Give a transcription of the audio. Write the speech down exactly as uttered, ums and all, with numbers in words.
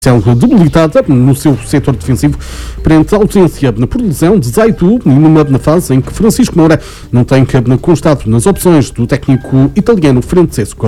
debilitada no seu setor defensivo perante a ausência por lesão de Zaidu e numa fase em que Francisco Moura não tem constado nas opções do técnico italiano Francesco